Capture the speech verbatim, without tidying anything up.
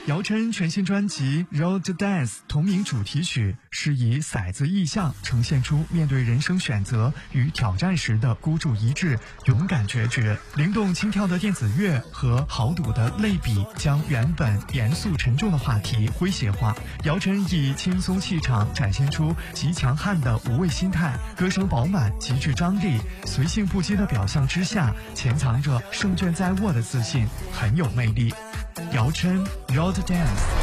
姚琛全新专辑《Road Dance》同名主题曲是以骰子意象呈现出面对人生选择与挑战时的孤注一掷、勇敢决绝。灵动轻跳的电子乐和豪赌的类比，将原本严肃沉重的话题诙谐化。姚琛以轻松气场展现出极强悍的无畏心态，歌声饱满，极具张力。随性不羁的表象之下，潜藏着胜券在握的自信，很有魅力。姚琛 Road Dance。